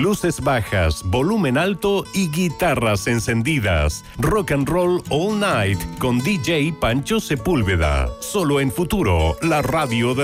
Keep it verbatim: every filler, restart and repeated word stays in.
luces bajas, volumen alto y guitarras encendidas. Rock and Roll All Night con D J Pancho Sepúlveda. Solo en Futuro, la radio de